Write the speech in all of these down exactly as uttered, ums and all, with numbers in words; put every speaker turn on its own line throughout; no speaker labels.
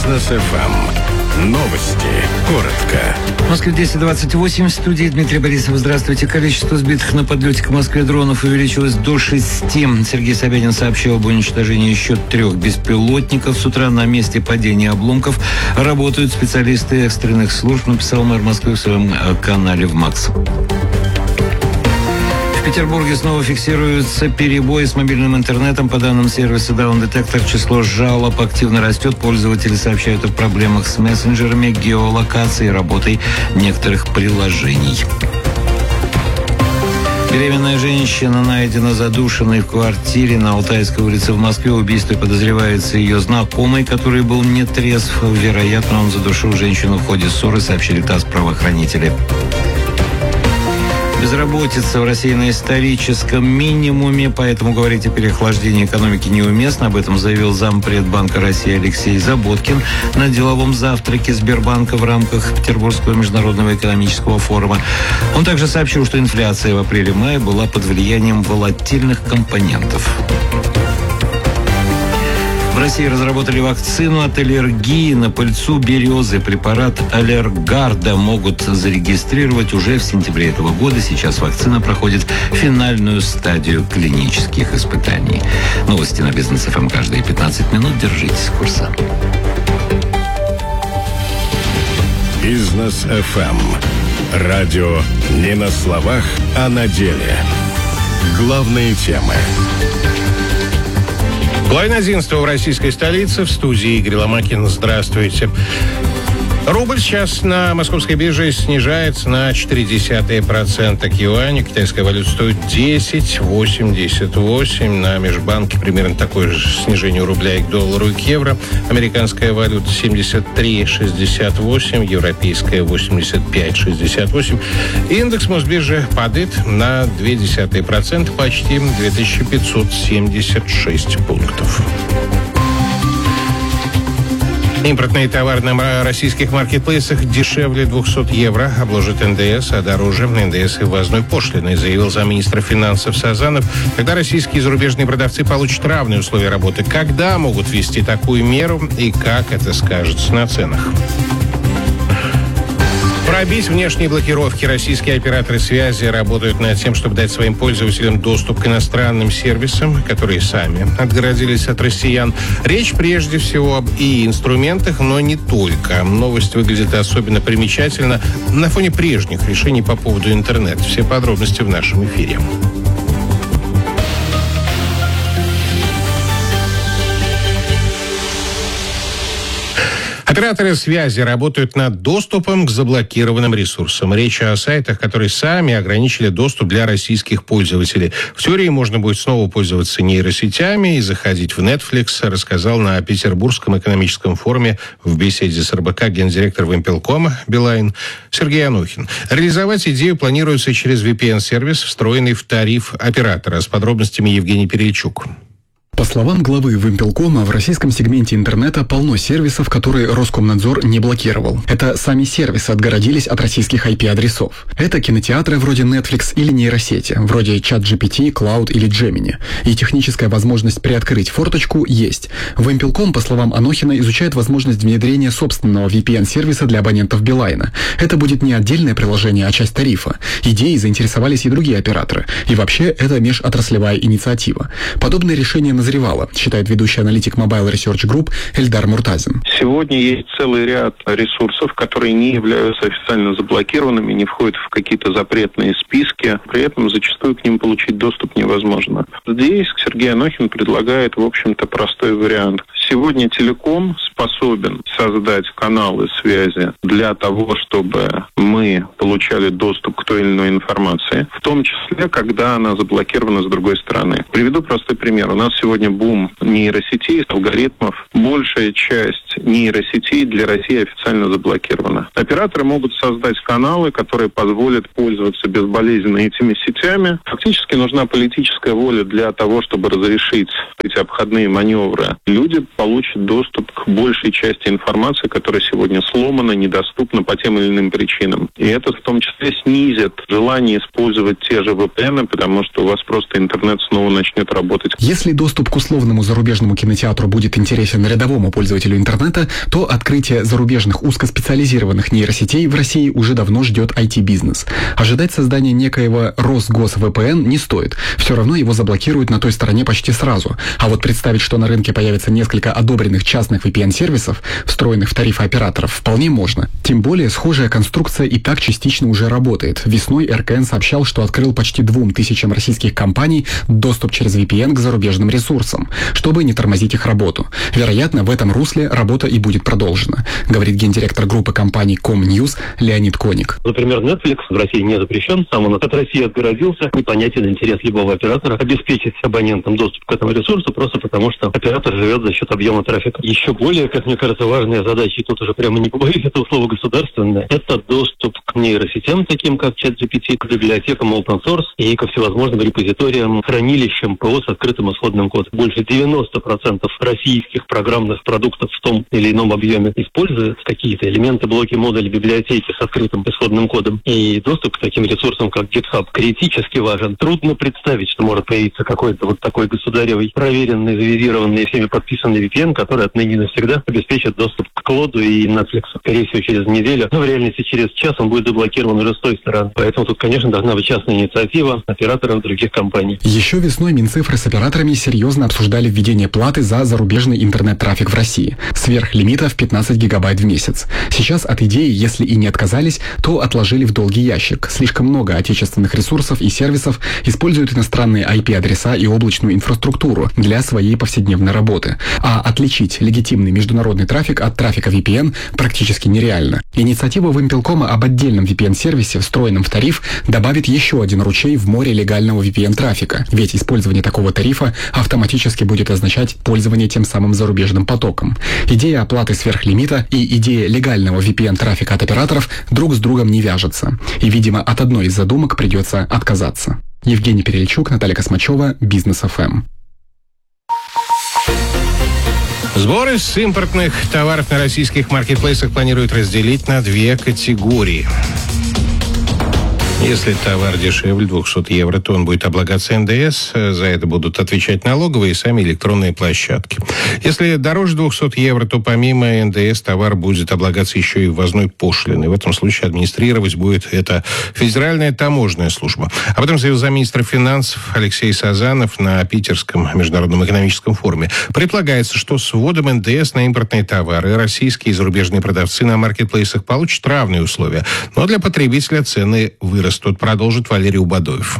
Бизнес эф эм. Новости. Коротко.
В Москве десять двадцать восемь. В студии Дмитрий Борисов. Здравствуйте. Количество сбитых на подлете к Москве дронов увеличилось до шести. Сергей Собянин сообщил об уничтожении еще трех беспилотников. С утра на месте падения обломков работают специалисты экстренных служб, написал мэр Москвы в своем канале в МАКС. В Петербурге снова фиксируются перебои с мобильным интернетом. По данным сервиса Down Detector, число жалоб активно растет. Пользователи сообщают о проблемах с мессенджерами, геолокацией и работой некоторых приложений. Беременная женщина найдена задушенной в квартире на Алтайской улице в Москве. В убийстве подозревается ее знакомый, который был нетрезв. Вероятно, он задушил женщину в ходе ссоры, сообщили ТАСС правоохранители. Безработица в России на историческом минимуме, поэтому говорить о переохлаждении экономики неуместно. Об этом заявил зампред Банка России Алексей Заботкин на деловом завтраке Сбербанка в рамках Петербургского международного экономического форума. Он также сообщил, что инфляция в апреле-мае была под влиянием волатильных компонентов. В России разработали вакцину от аллергии на пыльцу березы. Препарат Аллергарда могут зарегистрировать уже в сентябре этого года. Сейчас вакцина проходит финальную стадию клинических испытаний. Новости на Бизнес эф эм каждые пятнадцать минут. Держитесь курса.
Бизнес эф эм. Радио не на словах, а на деле. Главные темы.
Половина одиннадцатого в российской столице. В студии Игорь Ломакин. Здравствуйте. Рубль сейчас на московской бирже снижается на четыре десятых процента к юаню. Китайская валюта стоит десять восемьдесят восемь. На межбанке примерно такое же снижение у рубля и к доллару, и к евро. Американская валюта семьдесят три шестьдесят восемь, европейская восемьдесят пять шестьдесят восемь. Индекс Мосбиржи падает на ноль целых две десятых процента, почти две тысячи пятьсот семьдесят шесть пунктов. Импортные товары на российских маркетплейсах дешевле двухсот евро обложат эн дэ эс, а дороже эн дэ эс и ввозной пошлиной, заявил замминистра финансов Сазанов. Когда российские и зарубежные продавцы получат равные условия работы, когда могут ввести такую меру и как это скажется на ценах? Пробить внешние блокировки. Российские операторы связи работают над тем, чтобы дать своим пользователям доступ к иностранным сервисам, которые сами отгородились от россиян. Речь прежде всего об и-инструментах, но не только. Новость выглядит особенно примечательно на фоне прежних решений по поводу интернета. Все подробности в нашем эфире. Операторы связи работают над доступом к заблокированным ресурсам. Речь о сайтах, которые сами ограничили доступ для российских пользователей. В теории можно будет снова пользоваться нейросетями и заходить в Netflix, рассказал на Петербургском экономическом форуме в беседе с эр бэ ка гендиректор Вимпелкома Билайн Сергей Анохин. Реализовать идею планируется через ви пи эн-сервис, встроенный в тариф оператора. С подробностями Евгений Перельчук.
По словам главы Вимпелкома, в российском сегменте интернета полно сервисов, которые Роскомнадзор не блокировал. Это сами сервисы отгородились от российских ай пи-адресов. Это кинотеатры вроде Netflix или нейросети, вроде ChatGPT, Cloud или Gemini. И техническая возможность приоткрыть форточку есть. Вимпелком, по словам Анохина, изучает возможность внедрения собственного ви пи эн-сервиса для абонентов Билайна. Это будет не отдельное приложение, а часть тарифа. Идеей заинтересовались и другие операторы. И вообще, это межотраслевая инициатива. Подобное решение назревало, считает ведущий аналитик Mobile Research Group Эльдар Муртазин.
Сегодня есть целый ряд ресурсов, которые не являются официально заблокированными, не входят в какие-то запретные списки. При этом зачастую к ним получить доступ невозможно. Здесь Сергей Анохин предлагает, в общем-то, простой вариант. Сегодня телеком способен создать каналы связи для того, чтобы мы получали доступ к той или иной информации, в том числе, когда она заблокирована с другой стороны. Приведу простой пример. У нас сегодня бум нейросетей, алгоритмов. Большая часть нейросетей для России официально заблокирована. Операторы могут создать каналы, которые позволят пользоваться безболезненно этими сетями. Фактически нужна политическая воля для того, чтобы разрешить эти обходные маневры. Люди получит доступ к большей части информации, которая сегодня сломана, недоступна по тем или иным причинам. И это в том числе снизит желание использовать те же ви пи эн, потому что у вас просто интернет снова начнет работать.
Если доступ к условному зарубежному кинотеатру будет интересен рядовому пользователю интернета, то открытие зарубежных узкоспециализированных нейросетей в России уже давно ждет ай ти-бизнес. Ожидать создания некоего Росгос-ви пи эн не стоит. Все равно его заблокируют на той стороне почти сразу. А вот представить, что на рынке появится несколько одобренных частных ви пи эн-сервисов, встроенных в тарифы операторов, вполне можно. Тем более, схожая конструкция и так частично уже работает. Весной эр ка эн сообщал, что открыл почти двум тысячам российских компаний доступ через ви пи эн к зарубежным ресурсам, чтобы не тормозить их работу. Вероятно, в этом русле работа и будет продолжена, говорит гендиректор группы компаний Комньюз Леонид Коник.
Например, Netflix в России не запрещен, сам он от России отгородился. Непонятен интерес любого оператора обеспечить абонентам доступ к этому ресурсу, просто потому что оператор живет за счет объема трафика. Еще более, как мне кажется, важная задача, и тут уже прямо не побоюсь этого слова государственная, это доступ к нейросетям, таким как ChatGPT, к библиотекам open source и ко всевозможным репозиториям, хранилищам ПО с открытым исходным кодом. Больше девяносто процентов российских программных продуктов в том или ином объеме используют какие-то элементы, блоки, модули, библиотеки с открытым исходным кодом. И доступ к таким ресурсам, как GitHub, критически важен. Трудно представить, что может появиться какой-то вот такой государевый, проверенный, завизированный, всеми подписанный ви пи эн, который отныне и навсегда обеспечит доступ к Клоду и Netflix. Скорее всего, через неделю, но в реальности через час он будет заблокирован уже с той стороны. Поэтому тут, конечно, должна быть частная инициатива операторов других компаний.
Еще весной Минцифры с операторами серьезно обсуждали введение платы за зарубежный интернет-трафик в России. Сверх лимита в пятнадцать гигабайт в месяц. Сейчас от идеи, если и не отказались, то отложили в долгий ящик. Слишком много отечественных ресурсов и сервисов используют иностранные ай пи-адреса и облачную инфраструктуру для своей повседневной работы. А отличить легитимный международный трафик от трафика ви пи эн практически нереально. Инициатива Вимпелкома об отдельном ви пи эн-сервисе, встроенном в тариф, добавит еще один ручей в море легального ви пи эн-трафика. Ведь использование такого тарифа автоматически будет означать пользование тем самым зарубежным потоком. Идея оплаты сверхлимита и идея легального ви пи эн-трафика от операторов друг с другом не вяжутся. И, видимо, от одной из задумок придется отказаться. Евгений Перельчук, Наталья Космачева, Бизнес эф эм.
Сборы с импортных товаров на российских маркетплейсах планируют разделить на две категории. Если товар дешевле двухсот евро, то он будет облагаться эн дэ эс. За это будут отвечать налоговые и сами электронные площадки. Если дороже двухсот евро, то помимо эн дэ эс товар будет облагаться еще и ввозной пошлиной. В этом случае администрировать будет это Федеральная таможенная служба. Об этом заявил замминистра финансов Алексей Сазанов на Питерском международном экономическом форуме. Предполагается, что с вводом эн дэ эс на импортные товары российские и зарубежные продавцы на маркетплейсах получат равные условия. Но для потребителя цены вырастут. Тут продолжит Валерий Убадоев.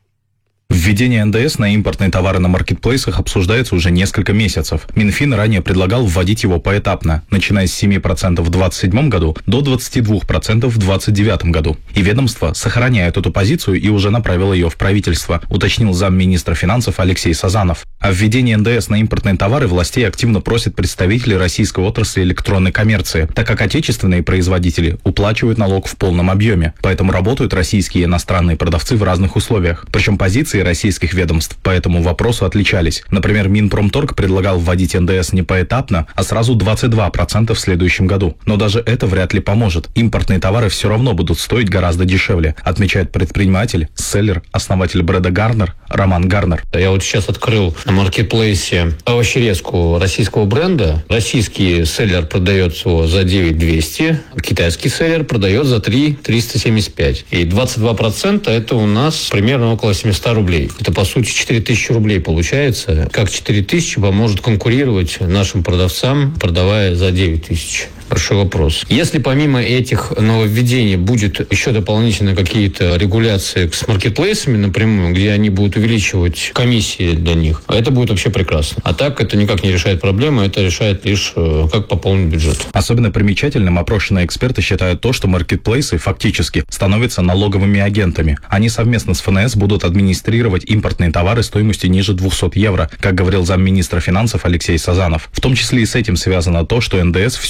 Введение эн дэ эс на импортные товары на маркетплейсах обсуждается уже несколько месяцев. Минфин ранее предлагал вводить его поэтапно, начиная с семи процентов в двадцать седьмом году до двадцати двух процентов в двадцать девятом году. И ведомство сохраняет эту позицию и уже направило ее в правительство, уточнил замминистра финансов Алексей Сазанов. О введении эн дэ эс на импортные товары властей активно просят представители российской отрасли электронной коммерции, так как отечественные производители уплачивают налог в полном объеме. Поэтому работают российские и иностранные продавцы в разных условиях. Причем позиции российских ведомств по этому вопросу отличались. Например, Минпромторг предлагал вводить эн дэ эс не поэтапно, а сразу двадцать два процента в следующем году. Но даже это вряд ли поможет. Импортные товары все равно будут стоить гораздо дешевле, отмечает предприниматель, селлер, основатель бренда Гарнер Роман Гарнер.
Я вот сейчас открыл на маркетплейсе овощерезку российского бренда. Российский селлер продается его за девять тысяч двести, китайский селлер продает за три тысячи триста семьдесят пять. И двадцать два процента это у нас примерно около семьсот рублей. Это, по сути, четыре тысячи рублей получается. Как четыре тысячи поможет конкурировать нашим продавцам, продавая за девять тысяч? Большой вопрос. Если помимо этих нововведений будет еще дополнительно какие-то регуляции с маркетплейсами напрямую, где они будут увеличивать комиссии для них, это будет вообще прекрасно. А так это никак не решает проблему, это решает лишь как пополнить бюджет.
Особенно примечательным опрошенные эксперты считают то, что маркетплейсы фактически становятся налоговыми агентами. Они совместно с эф эн эс будут администрировать импортные товары стоимостью ниже двухсот евро, как говорил замминистра финансов Алексей Сазанов. В том числе и с этим связано то, что эн дэ эс все же будет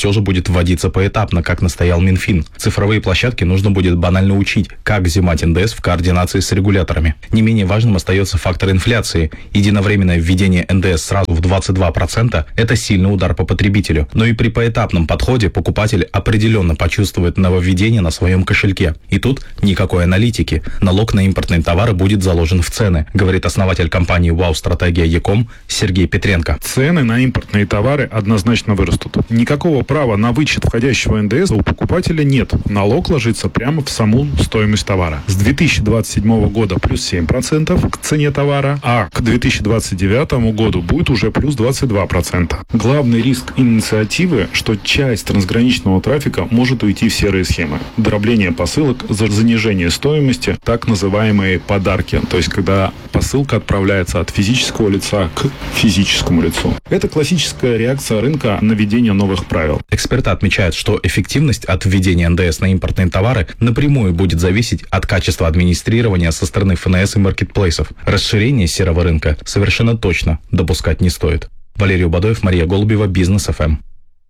вводиться поэтапно, как настоял Минфин. Цифровые площадки нужно будет банально учить, как взимать эн дэ эс в координации с регуляторами. Не менее важным остается фактор инфляции. Единовременное введение эн дэ эс сразу в двадцать два процента – это сильный удар по потребителю. Но и при поэтапном подходе покупатель определенно почувствует нововведение на своем кошельке. И тут никакой аналитики. Налог на импортные товары будет заложен в цены, говорит основатель компании «Вау-стратегия Яком» Сергей Петренко.
Цены на импортные товары однозначно вырастут. Никакого права на вычет входящего эн дэ эс у покупателя нет. Налог ложится прямо в саму стоимость товара. С две тысячи двадцать седьмого года плюс семь процентов к цене товара, а к две тысячи двадцать девятому году будет уже плюс двадцать два процента. Главный риск инициативы, что часть трансграничного трафика может уйти в серые схемы. Дробление посылок, занижение стоимости, так называемые подарки, то есть когда посылка отправляется от физического лица к физическому лицу. Это классическая реакция рынка на введение новых правил.
Эксперты отмечают, что эффективность от введения эн дэ эс на импортные товары напрямую будет зависеть от качества администрирования со стороны эф эн эс и маркетплейсов. Расширение серого рынка совершенно точно допускать не стоит. Валерий Убадоев, Мария Голубева, Бизнес эф эм.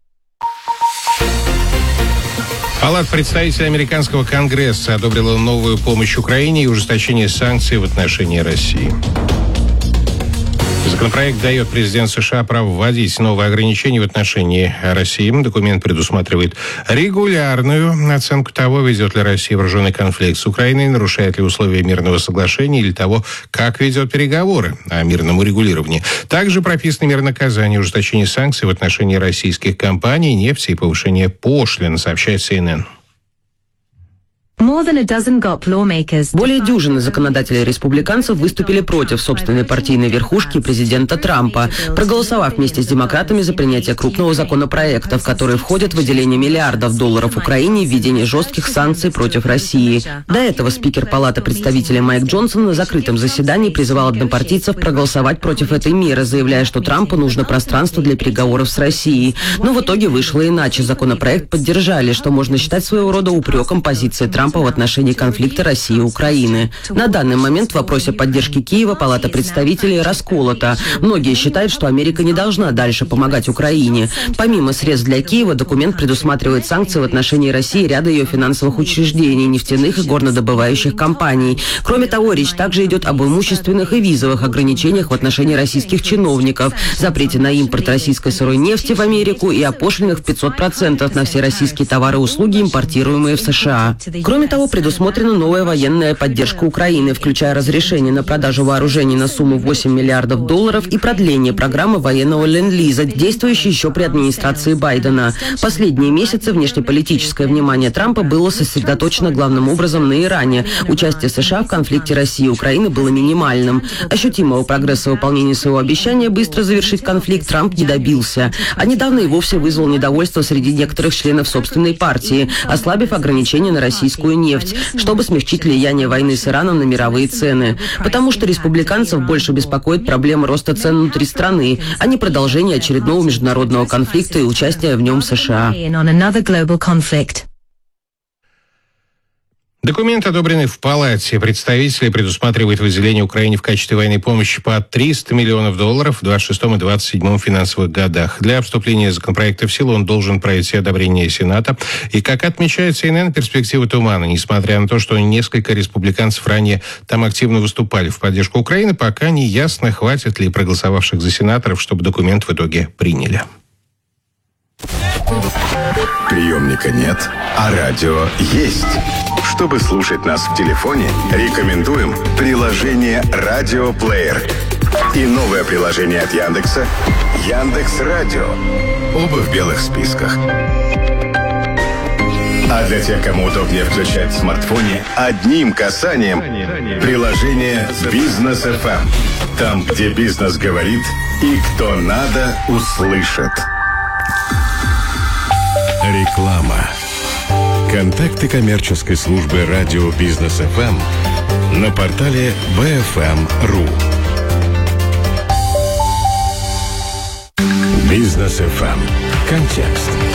Палата представителей американского Конгресса одобрила новую помощь Украине и ужесточение санкций в отношении России. Законопроект дает президенту США право вводить новые ограничения в отношении России. Документ предусматривает регулярную оценку того, ведет ли Россия вооруженный конфликт с Украиной, нарушает ли условия мирного соглашения или того, как ведет переговоры о мирном урегулировании. Также прописаны меры наказания, ужесточение санкций в отношении российских компаний, нефти и повышение пошлин, сообщает си эн эн.
Более дюжины законодателей республиканцев выступили против собственной партийной верхушки президента Трампа, проголосовав вместе с демократами за принятие крупного законопроекта, в который входит выделение миллиардов долларов Украине и введение жестких санкций против России. До этого спикер Палаты представителей Майк Джонсон на закрытом заседании призывал однопартийцев проголосовать против этой меры, заявляя, что Трампу нужно пространство для переговоров с Россией. Но в итоге вышло иначе. Законопроект поддержали, что можно считать своего рода упреком позиции Трампа в отношении конфликта России и Украины. На данный момент в вопросе поддержки Киева Палата представителей расколота. Многие считают, что Америка не должна дальше помогать Украине. Помимо средств для Киева, документ предусматривает санкции в отношении России и ряда ее финансовых учреждений, нефтяных и горнодобывающих компаний. Кроме того, речь также идет об имущественных и визовых ограничениях в отношении российских чиновников, запрете на импорт российской сырой нефти в Америку и о пошлинах в пятьсот процентов на все российские товары и услуги, импортируемые в США. Кроме того, предусмотрена новая военная поддержка Украины, включая разрешение на продажу вооружений на сумму восемь миллиардов долларов и продление программы военного ленд-лиза, действующей еще при администрации Байдена. Последние месяцы внешнеполитическое внимание Трампа было сосредоточено главным образом на Иране. Участие США в конфликте России и Украины было минимальным. Ощутимого прогресса в выполнении своего обещания быстро завершить конфликт Трамп не добился. А недавно и вовсе вызвал недовольство среди некоторых членов собственной партии, ослабив ограничения на российскую нефть, чтобы смягчить влияние войны с Ираном на мировые цены. Потому что республиканцев больше беспокоит проблема роста цен внутри страны, а не продолжение очередного международного конфликта и участия в нем США.
Документ, одобренный в Палате представителей, предусматривает выделение Украине в качестве военной помощи по триста миллионов долларов в двадцать шестом и двадцать седьмом финансовых годах. Для вступления законопроекта в силу он должен пройти одобрение Сената. И, как отмечает си эн эн, перспективы туманны. Несмотря на то, что несколько республиканцев ранее там активно выступали в поддержку Украины, пока не ясно, хватит ли проголосовавших за сенаторов, чтобы документ в итоге приняли.
Приемника нет, а радио есть. Чтобы слушать нас в телефоне, рекомендуем приложение «Радиоплеер» и новое приложение от Яндекса «Яндекс.Радио». Оба в белых списках. А для тех, кому удобнее включать в смартфоне, одним касанием приложение «Бизнес эф эм». Там, где бизнес говорит и кто надо, услышит. Реклама. Контакты коммерческой службы радио Бизнес эф эм на портале би эф эм точка ру. Бизнес эф эм. Контекст.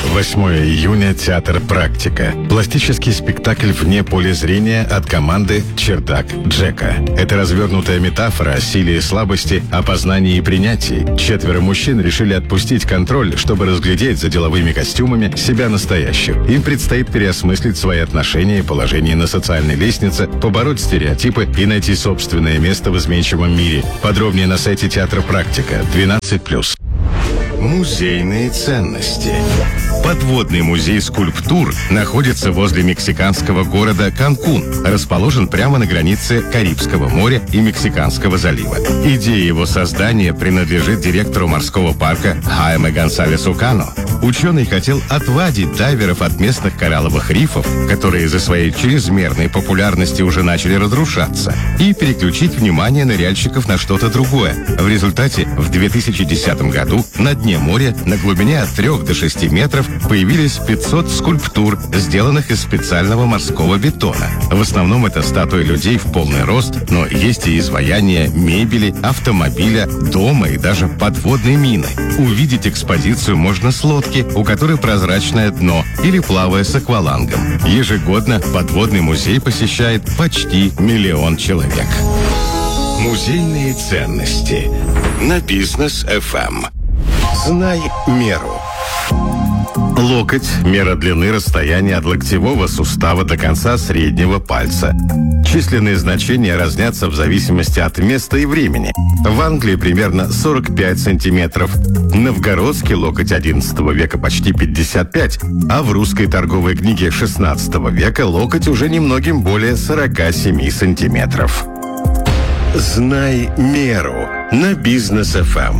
восьмое июня, театр «Практика». Пластический спектакль вне поля зрения от команды «Чердак Джека». Это развернутая метафора о силе и слабости, опознании и принятии. Четверо мужчин решили отпустить контроль, чтобы разглядеть за деловыми костюмами себя настоящих. Им предстоит переосмыслить свои отношения и положение на социальной лестнице, побороть стереотипы и найти собственное место в изменчивом мире. Подробнее на сайте театра «Практика» двенадцать плюс. Музейные ценности. Подводный музей скульптур находится возле мексиканского города Канкун. Расположен прямо на границе Карибского моря и Мексиканского залива. Идея его создания принадлежит директору морского парка Хайме Гонсалесу Кано. Ученый хотел отвадить дайверов от местных коралловых рифов, которые из-за своей чрезмерной популярности уже начали разрушаться, и переключить внимание ныряльщиков на что-то другое. В результате в две тысячи десятом году на дне моря на глубине от трёх до шести метров появились пятьсот скульптур, сделанных из специального морского бетона. В основном это статуи людей в полный рост, но есть и изваяния мебели, автомобиля, дома и даже подводной мины. Увидеть экспозицию можно с лодки, у которой прозрачное дно, или плавая с аквалангом. Ежегодно подводный музей посещает почти миллион человек. Музейные ценности на Бизнес эф эм. Знай меру. Локоть – мера длины расстояния от локтевого сустава до конца среднего пальца. Численные значения разнятся в зависимости от места и времени. В Англии примерно сорок пять сантиметров. Новгородский локоть одиннадцатого века почти пятьдесят пять, а в русской торговой книге шестнадцатого века локоть уже немногим более сорок семь сантиметров. Знай меру на Бизнес эф эм.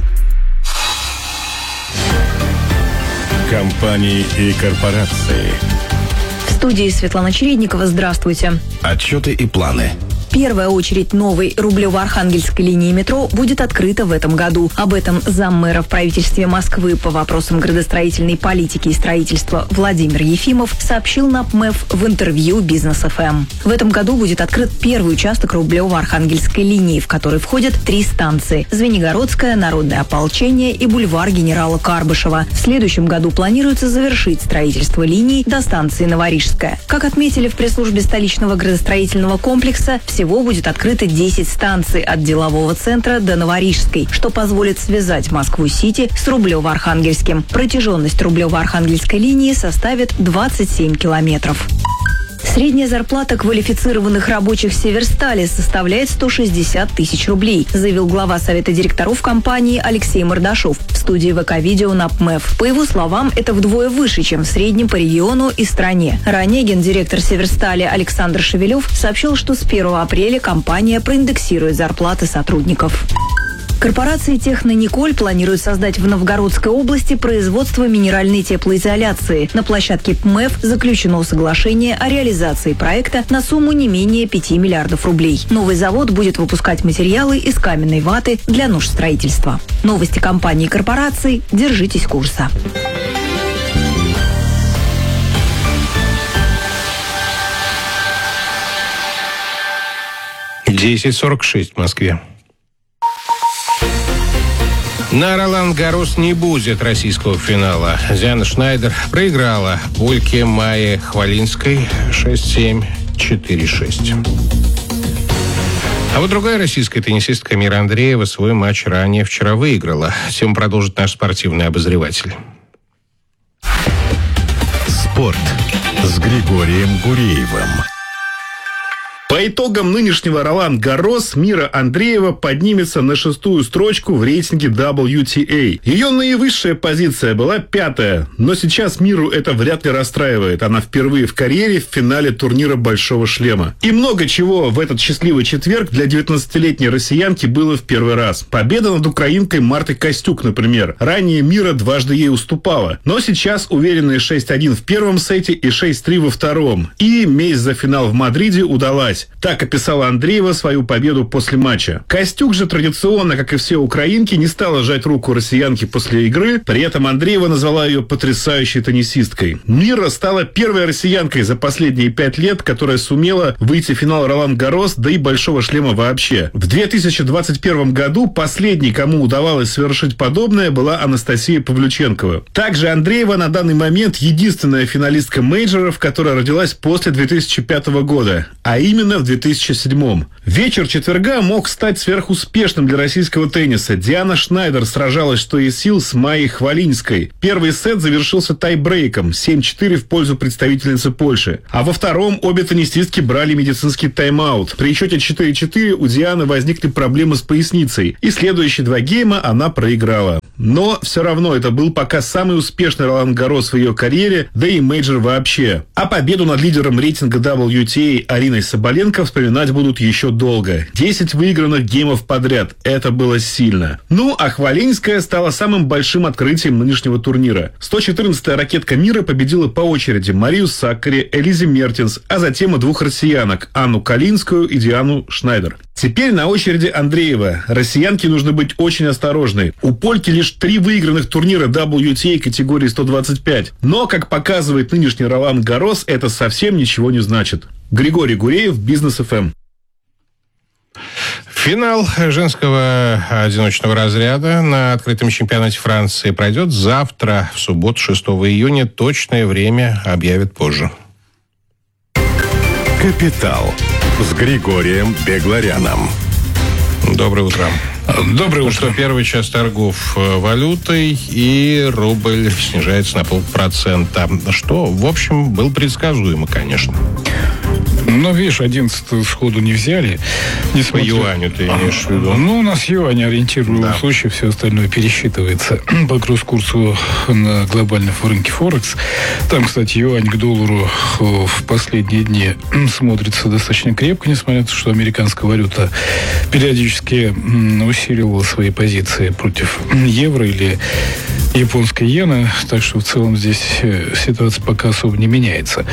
Компании и корпорации.
В студии Светлана Чередникова. Здравствуйте.
Отчеты и планы.
Первая очередь новой Рублево-Архангельской линии метро будет открыта в этом году. Об этом заммэра в правительстве Москвы по вопросам градостроительной политики и строительства Владимир Ефимов сообщил на ПМЭФ в интервью Бизнес эф эм. В этом году будет открыт первый участок Рублево-Архангельской линии, в который входят три станции – Звенигородская, Народное ополчение и бульвар генерала Карбышева. В следующем году планируется завершить строительство линии до станции Новорижская. Как отметили в пресс-службе столичного градостроительного комплекса, все Всего будет открыто десять станций от делового центра до Новорижской, что позволит связать Москву-Сити с Рублево-Архангельским. Протяженность Рублево-Архангельской линии составит двадцать семь километров. Средняя зарплата квалифицированных рабочих Северстали составляет сто шестьдесят тысяч рублей, заявил глава Совета директоров компании Алексей Мордашов в студии ВК-видео на ПМЭФ. По его словам, это вдвое выше, чем в среднем по региону и стране. Ранее гендиректор Северстали Александр Шевелев сообщил, что с первого апреля компания проиндексирует зарплаты сотрудников. Корпорация «Технониколь» планирует создать в Новгородской области производство минеральной теплоизоляции. На площадке ПМЭФ заключено соглашение о реализации проекта на сумму не менее пяти миллиардов рублей. Новый завод будет выпускать материалы из каменной ваты для нужд строительства. Новости компании и корпораций. Держитесь курса.
десять сорок шесть в Москве. На Ролан-Гаррос не будет российского финала. Диана Шнайдер проиграла польке Майе Хвалинской шесть семь, четыре шесть. А вот другая российская теннисистка Мира Андреева свой матч ранее вчера выиграла. Тему продолжит наш спортивный обозреватель.
Спорт с Григорием Гуреевым.
По итогам нынешнего Ролан-Гаррос Мира Андреева поднимется на шестую строчку в рейтинге дабл ю ти эй. Ее наивысшая позиция была пятая, но сейчас Миру это вряд ли расстраивает. Она впервые в карьере в финале турнира «Большого шлема». И много чего в этот счастливый четверг для девятнадцатилетней россиянки было в первый раз. Победа над украинкой Мартой Костюк, например. Ранее Мира дважды ей уступала. Но сейчас уверенные шесть один в первом сете и шесть три во втором. И месть за финал в Мадриде удалась. пять. Так описала Андреева свою победу после матча. Костюк же традиционно, как и все украинки, не стала жать руку россиянке после игры. При этом Андреева назвала ее потрясающей теннисисткой. Мира стала первой россиянкой за последние пять лет, которая сумела выйти в финал Ролан-Гаррос, да и Большого шлема вообще. В две тысячи двадцать первом году последней, кому удавалось совершить подобное, была Анастасия Павлюченкова. Также Андреева на данный момент единственная финалистка мейджоров, которая родилась после две тысячи пятого года, а именно в две тысячи седьмом. Вечер четверга мог стать сверхуспешным для российского тенниса. Диана Шнайдер сражалась что из сил с Майей Хвалинской. Первый сет завершился тайбрейком семь-четыре в пользу представительницы Польши. А во втором обе теннисистки брали медицинский тайм-аут. При счете четыре-четыре у Дианы возникли проблемы с поясницей, и следующие два гейма она проиграла. Но все равно это был пока самый успешный Ролан-Гаррос в ее карьере, да и мейджор вообще. А победу над лидером рейтинга дабл ю ти эй Ариной Соболенко вспоминать будут еще долго. десять выигранных геймов подряд. Это было сильно. Ну, а Хвалинская стала самым большим открытием нынешнего турнира. сто четырнадцатая ракетка мира победила по очереди Марию Саккари, Элизи Мертинс, а затем и двух россиянок Анну Калинскую и Диану Шнайдер. Теперь на очереди Андреева. Россиянке нужно быть очень осторожной. У польки лишь три выигранных турнира дабл ю ти эй категории сто двадцать пять. Но, как показывает нынешний Ролан-Гаррос, это совсем ничего не значит. Григорий Гуреев, Бизнес эф эм.
Финал женского одиночного разряда на открытом чемпионате Франции пройдет завтра, в субботу, шестого июня. Точное время объявят позже.
«Капитал» с Григорием Бегларяном.
Доброе утро.
Доброе утро.
Ну что, первый час торгов валютой, и рубль снижается на полпроцента. Что, в общем, было предсказуемо, конечно.
Ну, видишь, одиннадцатую сходу не взяли.
По юаню ты имеешь в виду?
Ну, у нас юань ориентирует в любом случае, все остальное пересчитывается по кросс-курсу на глобальном рынке Форекс. Там, кстати, юань к доллару в последние дни смотрится достаточно крепко, несмотря на то, что американская валюта периодически усиливала свои позиции против евро или японской иены. Так что в целом здесь ситуация пока особо не меняется.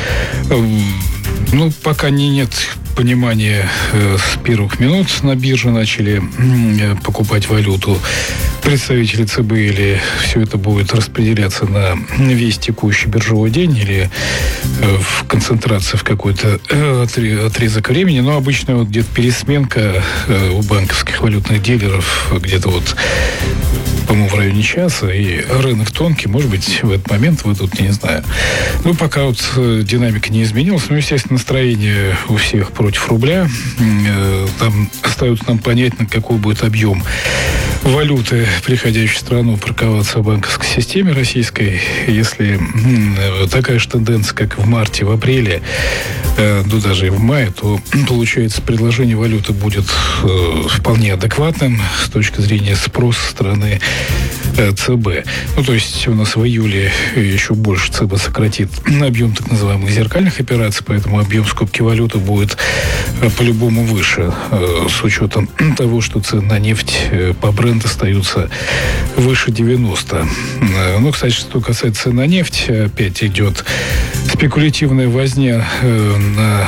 Ну, пока не, нет понимания э, с первых минут на бирже начали э, покупать валюту представители ЦБ, или все это будет распределяться на весь текущий биржевой день, или э, в концентрации в какой-то э, отрезок времени. Но обычно вот где-то пересменка э, у банковских валютных дилеров где-то вот, по-моему, в районе часа, и рынок тонкий, может быть, в этот момент вы тут, не знаю. Ну, пока вот динамика не изменилась, но, естественно, настроение у всех против рубля. Там остается нам понятно, какой будет объем валюты, приходящей в страну, парковаться в банковской системе российской. Если такая же тенденция, как в марте, в апреле, ну, даже и в мае, то, получается, предложение валюты будет вполне адекватным с точки зрения спроса страны ЦБ. Ну, то есть у нас в июле еще больше ЦБ сократит объем так называемых зеркальных операций, поэтому объем скупки валюты будет по-любому выше, с учетом того, что цены на нефть по бренду остаются выше девяноста. Ну, кстати, что касается цен на нефть, опять идет спекулятивная возня на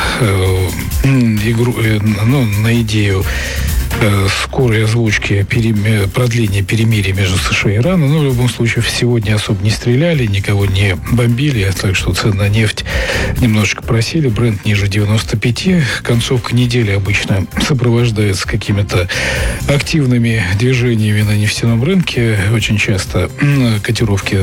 игру, ну, на идею скорой озвучки перем... продления перемирия между США и Ираном. Но в любом случае сегодня особо не стреляли, никого не бомбили, так что цены на нефть немножечко просели. Бренд ниже девяноста пяти. Концовка недели обычно сопровождается какими-то активными движениями на нефтяном рынке. Очень часто котировки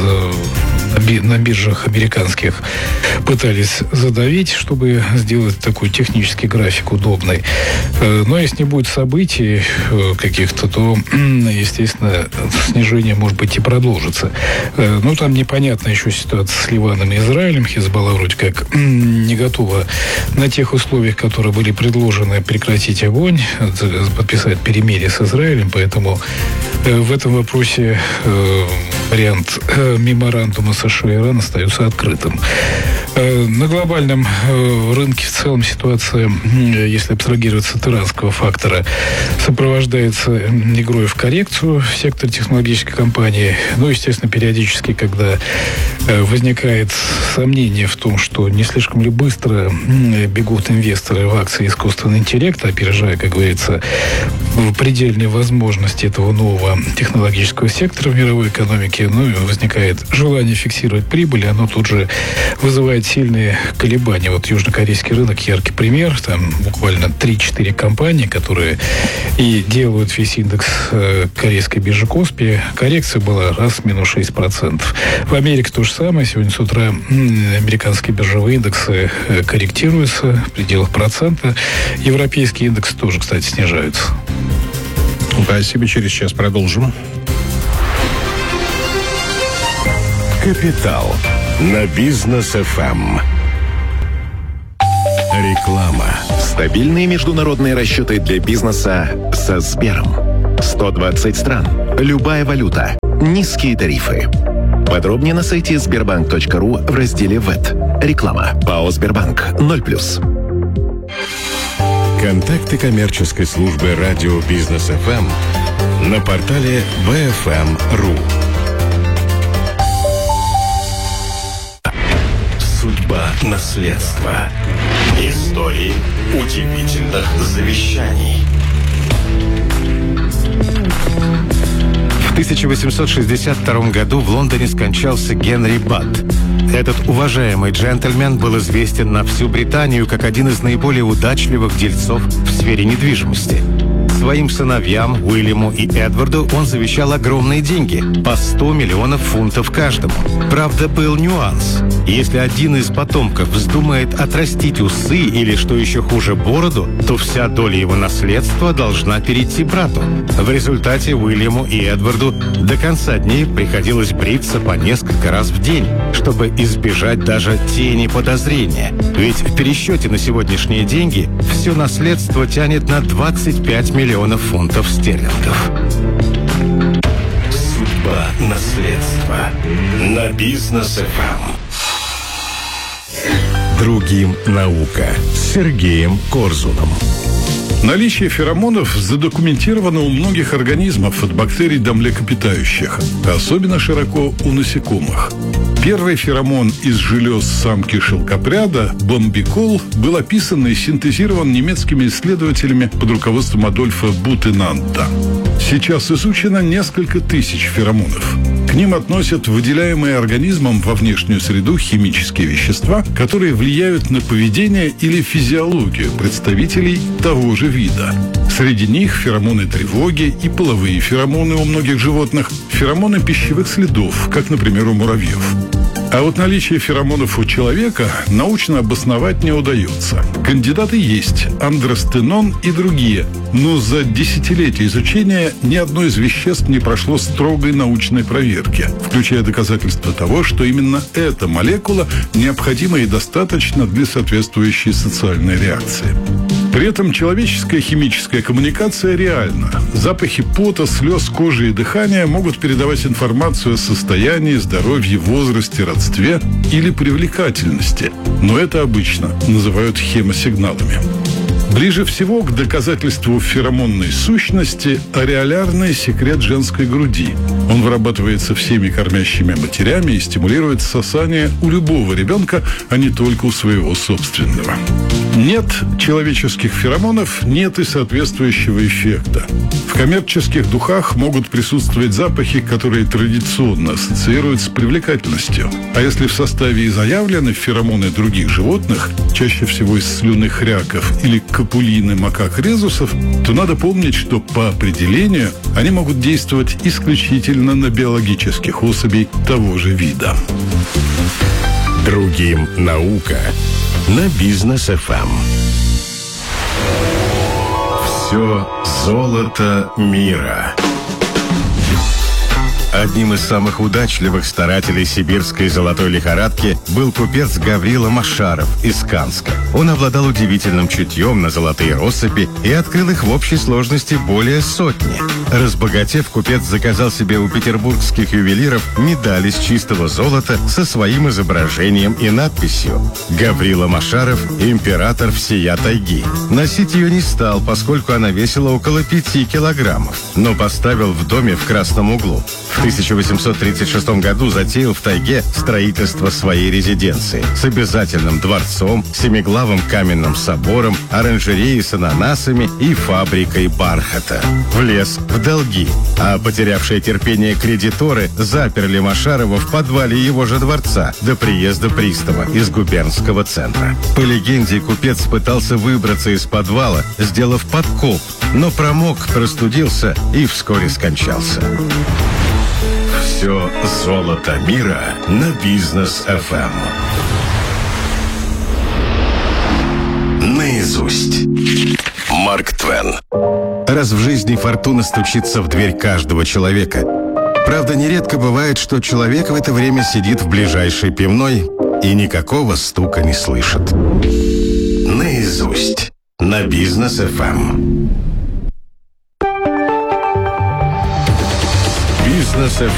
на биржах американских пытались задавить, чтобы сделать такой технический график удобный. Но если не будет событий каких-то, то, естественно, снижение, может быть, и продолжится. Но там непонятна еще ситуация с Ливаном и Израилем. Хизбалла вроде как не готова на тех условиях, которые были предложены, прекратить огонь, подписать перемирие с Израилем, поэтому в этом вопросе вариант меморандума США и Иран остается открытым. На глобальном рынке в целом ситуация, если абстрагироваться от иранского фактора, сопровождается игрой в коррекцию в секторе технологической компании. Ну, естественно, периодически, когда возникает сомнение в том, что не слишком ли быстро бегут инвесторы в акции искусственного интеллекта, опережая, как говорится, предельные возможности этого нового технологического сектора в мировой экономике, ну, и возникает желание фиксировать прибыль, оно тут же вызывает сильные колебания. Вот южнокорейский рынок яркий пример. Там буквально три-четыре компании, которые и делают весь индекс э, корейской биржи Коспи. Коррекция была раз минус шесть процентов. В Америке то же самое. Сегодня с утра м, американские биржевые индексы э, корректируются в пределах процента. Европейские индексы тоже, кстати, снижаются.
Спасибо. Через час продолжим.
Капитал на Бизнес эф эм. Реклама. Стабильные международные расчеты для бизнеса со Сбером. сто двадцать стран. Любая валюта. Низкие тарифы. Подробнее на сайте сбербанк точка ру в разделе ВЭТ. Реклама. ПАО «Сбербанк» ноль плюс. Контакты коммерческой службы радио Бизнес эф эм на портале би эф эм точка ру. Судьба наследства. Истории удивительных завещаний.
В тысяча восемьсот шестьдесят втором году в Лондоне скончался Генри Батт. Этот уважаемый джентльмен был известен на всю Британию как один из наиболее удачливых дельцов в сфере недвижимости. Своим сыновьям, Уильяму и Эдварду, он завещал огромные деньги – по сто миллионов фунтов каждому. Правда, был нюанс. Если один из потомков вздумает отрастить усы или, что еще хуже, бороду, то вся доля его наследства должна перейти брату. В результате Уильяму и Эдварду до конца дней приходилось бриться по несколько раз в день, чтобы избежать даже тени подозрения. Ведь в пересчете на сегодняшние деньги все наследство тянет на двадцать пять миллионов фунтов стерлингов.
Судьба наследства на Бизнес эф эм. Другим наука с Сергеем Корзуном.
Наличие феромонов задокументировано у многих организмов, от бактерий до млекопитающих, особенно широко у насекомых. Первый феромон из желез самки шелкопряда, бомбикол, был описан и синтезирован немецкими исследователями под руководством Адольфа Бутенанта. Сейчас изучено несколько тысяч феромонов. К ним относят выделяемые организмом во внешнюю среду химические вещества, которые влияют на поведение или физиологию представителей того же вида. Среди них феромоны тревоги и половые феромоны у многих животных, феромоны пищевых следов, как, например, у муравьев. А вот наличие феромонов у человека научно обосновать не удается. Кандидаты есть – андростенон и другие. Но за десятилетия изучения ни одно из веществ не прошло строгой научной проверки, включая доказательства того, что именно эта молекула необходима и достаточна для соответствующей социальной реакции. При этом человеческая химическая коммуникация реальна. Запахи пота, слез, кожи и дыхания могут передавать информацию о состоянии, здоровье, возрасте, родстве или привлекательности. Но это обычно называют хемосигналами. Ближе всего к доказательству феромонной сущности ареолярный секрет женской груди. Он вырабатывается всеми кормящими матерями и стимулирует сосание у любого ребенка, а не только у своего собственного. Нет человеческих феромонов, нет и соответствующего эффекта. В коммерческих духах могут присутствовать запахи, которые традиционно ассоциируют с привлекательностью. А если в составе и заявлены феромоны других животных, чаще всего из слюны хряков или капулины макак-резусов, то надо помнить, что по определению они могут действовать исключительно на биологических особей того же вида.
Другим наука на Бизнес эф эм. Все золото мира. Одним из самых удачливых старателей сибирской золотой лихорадки был купец Гаврила Машаров из Канска. Он обладал удивительным чутьем на золотые россыпи и открыл их в общей сложности более сотни. Разбогатев, купец заказал себе у петербургских ювелиров медаль из чистого золота со своим изображением и надписью «Гаврила Машаров, император всея тайги». Носить ее не стал, поскольку она весила около пяти килограммов, но поставил в доме в красном углу. В тысяча восемьсот тридцать шестом году затеял в тайге строительство своей резиденции с обязательным дворцом, семиглавым каменным собором, оранжереей с ананасами и фабрикой бархата. Влез в долги, а потерявшие терпение кредиторы заперли Машарова в подвале его же дворца до приезда пристава из губернского центра. По легенде, купец пытался выбраться из подвала, сделав подкоп, но промок, простудился и вскоре скончался. Все золото мира на Бизнес эф эм. Наизусть. Марк Твен. Раз в жизни фортуна стучится в дверь каждого человека. Правда, нередко бывает, что человек в это время сидит в ближайшей пивной и никакого стука не слышит. Наизусть. На Бизнес эф эм. Бизнес эф